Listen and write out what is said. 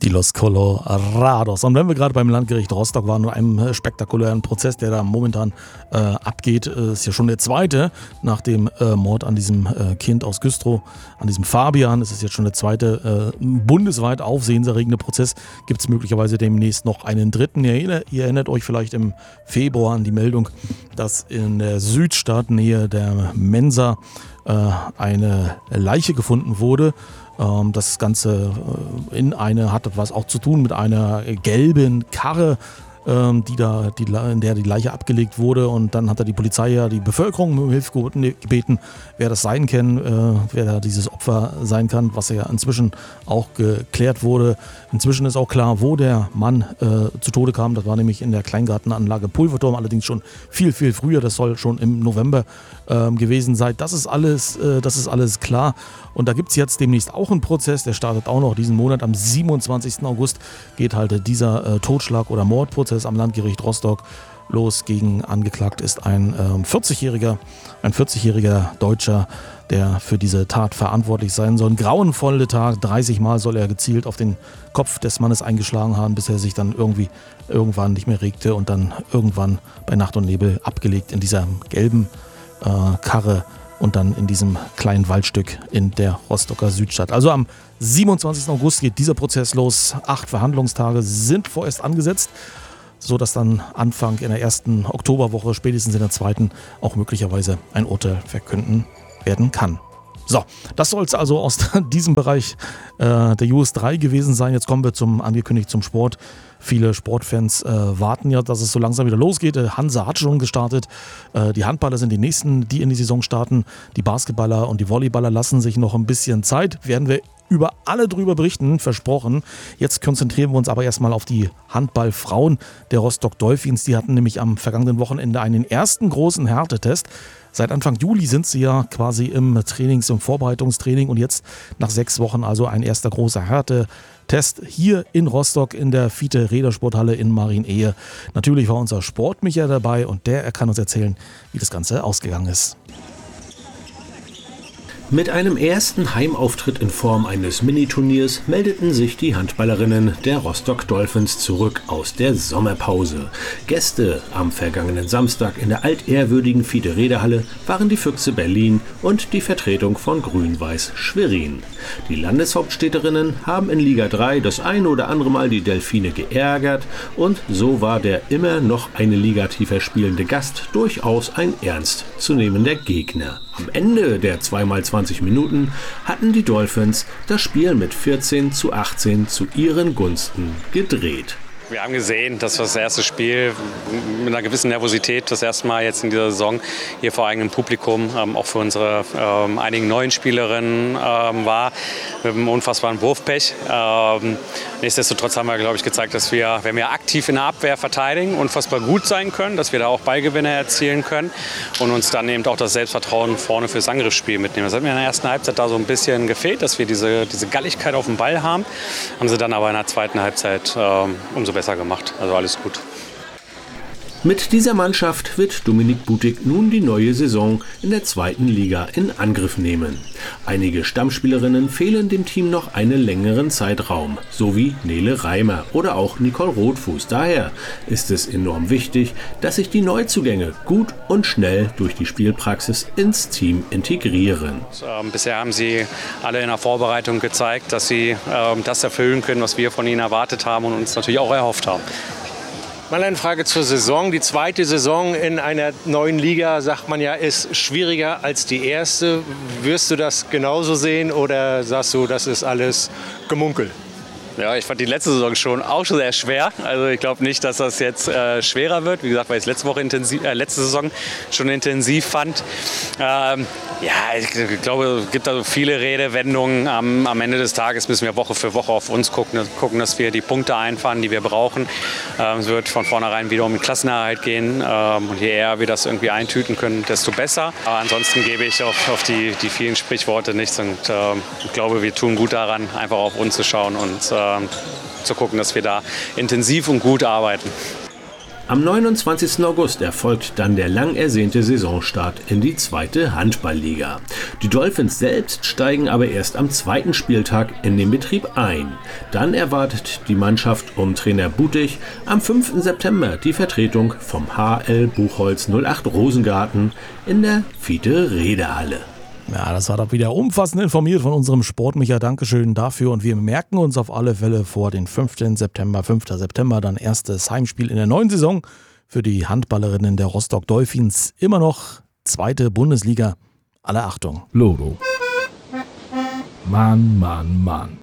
Die Los Colorados. Und wenn wir gerade beim Landgericht Rostock waren und einem spektakulären Prozess, der da momentan abgeht, ist ja schon der zweite nach dem Mord an diesem Kind aus Güstrow, an diesem Fabian. Es ist jetzt schon der zweite bundesweit aufsehenserregende Prozess. Gibt es möglicherweise demnächst noch einen dritten. Ihr erinnert euch vielleicht im Februar an die Meldung, dass in der Südstadt, Nähe der Mensa, eine Leiche gefunden wurde. Das Ganze hatte was auch zu tun mit einer gelben Karre, in der die Leiche abgelegt wurde, und dann hat die Polizei ja die Bevölkerung um Hilfe gebeten, wer das sein kann, wer da dieses Opfer sein kann, was ja inzwischen auch geklärt wurde. Inzwischen ist auch klar, wo der Mann zu Tode kam. Das war nämlich in der Kleingartenanlage Pulverturm, allerdings schon viel, viel früher. Das soll schon im November gewesen sein. Das ist alles klar. Und da gibt es jetzt demnächst auch einen Prozess, der startet auch noch diesen Monat. Am 27. August geht halt dieser Totschlag- oder Mordprozess am Landgericht Rostock los. Gegen angeklagt ist ein 40-jähriger Deutscher, der für diese Tat verantwortlich sein soll. Ein grauenvoller Tat, 30 Mal soll er gezielt auf den Kopf des Mannes eingeschlagen haben, bis er sich dann irgendwann nicht mehr regte und dann irgendwann bei Nacht und Nebel abgelegt in dieser gelben Karre und dann in diesem kleinen Waldstück in der Rostocker Südstadt. Also am 27. August geht dieser Prozess los. 8 Verhandlungstage sind vorerst angesetzt, sodass dann Anfang in der ersten Oktoberwoche, spätestens in der zweiten, auch möglicherweise ein Urteil verkünden werden kann. So, das soll es also aus diesem Bereich der US3 gewesen sein. Jetzt kommen wir angekündigt zum Sport. Viele Sportfans warten ja, dass es so langsam wieder losgeht. Hansa hat schon gestartet. Die Handballer sind die nächsten, die in die Saison starten. Die Basketballer und die Volleyballer lassen sich noch ein bisschen Zeit. Werden wir über alle drüber berichten, versprochen. Jetzt konzentrieren wir uns aber erstmal auf die Handballfrauen der Rostock Dolphins. Die hatten nämlich am vergangenen Wochenende einen ersten großen Härtetest. Seit Anfang Juli sind sie ja quasi im Vorbereitungstraining, und jetzt nach 6 Wochen also ein erster großer Härtetest hier in Rostock in der Fiete Rädersporthalle in Marienehe. Natürlich war unser Sportmicha dabei, und der kann uns erzählen, wie das Ganze ausgegangen ist. Mit einem ersten Heimauftritt in Form eines Miniturniers meldeten sich die Handballerinnen der Rostock Dolphins zurück aus der Sommerpause. Gäste am vergangenen Samstag in der altehrwürdigen Fiete-Räderhalle waren die Füchse Berlin und die Vertretung von Grün-Weiß Schwerin. Die Landeshauptstädterinnen haben in Liga 3 das ein oder andere Mal die Delfine geärgert, und so war der immer noch eine Liga tiefer spielende Gast durchaus ein ernstzunehmender Gegner. Am Ende der 2x20 Minuten hatten die Dolphins das Spiel mit 14:18 zu ihren Gunsten gedreht. Wir haben gesehen, dass das erste Spiel mit einer gewissen Nervosität das erste Mal jetzt in dieser Saison hier vor eigenem Publikum, auch für unsere einigen neuen Spielerinnen war, mit einem unfassbaren Wurfpech. Nichtsdestotrotz haben wir, glaube ich, gezeigt, dass wir, wenn wir aktiv in der Abwehr verteidigen, unfassbar gut sein können, dass wir da auch Ballgewinne erzielen können und uns dann eben auch das Selbstvertrauen vorne fürs Angriffsspiel mitnehmen. Das hat mir in der ersten Halbzeit da so ein bisschen gefehlt, dass wir diese Galligkeit auf dem Ball haben sie dann aber in der zweiten Halbzeit umso besser gemacht. Also alles gut. Mit dieser Mannschaft wird Dominik Butig nun die neue Saison in der 2. Liga in Angriff nehmen. Einige Stammspielerinnen fehlen dem Team noch einen längeren Zeitraum, so wie Nele Reimer oder auch Nicole Rothfuß. Daher ist es enorm wichtig, dass sich die Neuzugänge gut und schnell durch die Spielpraxis ins Team integrieren. Bisher haben sie alle in der Vorbereitung gezeigt, dass sie das erfüllen können, was wir von ihnen erwartet haben und uns natürlich auch erhofft haben. Mal eine Frage zur Saison. Die 2. Saison in einer neuen Liga, sagt man ja, ist schwieriger als die erste. Wirst du das genauso sehen oder sagst du, das ist alles Gemunkel? Ja, ich fand die letzte Saison auch schon sehr schwer. Also ich glaube nicht, dass das jetzt schwerer wird. Wie gesagt, weil ich es letzte Saison schon intensiv fand. Ich glaube, es gibt da so viele Redewendungen. Am Ende des Tages müssen wir Woche für Woche auf uns gucken, dass wir die Punkte einfahren, die wir brauchen. Es wird von vornherein wieder um den Klassenerhalt gehen. Und je eher wir das irgendwie eintüten können, desto besser. Aber ansonsten gebe ich auf die vielen Sprichworte nichts. Und ich glaube, wir tun gut daran, einfach auf uns zu schauen und zu gucken, dass wir da intensiv und gut arbeiten. Am 29. August erfolgt dann der lang ersehnte Saisonstart in die 2. Handballliga. Die Dolphins selbst steigen aber erst am 2. Spieltag in den Betrieb ein. Dann erwartet die Mannschaft um Trainer Butig am 5. September die Vertretung vom HL Buchholz 08 Rosengarten in der Fiete-Reederhalle. Ja, das war doch wieder umfassend informiert von unserem Sportmicher. Dankeschön dafür. Und wir merken uns auf alle Fälle vor den 5. September, dann erstes Heimspiel in der neuen Saison für die Handballerinnen der Rostock Dolphins. Immer noch 2. Bundesliga. Alle Achtung. Lodo. Mann, Mann, Mann.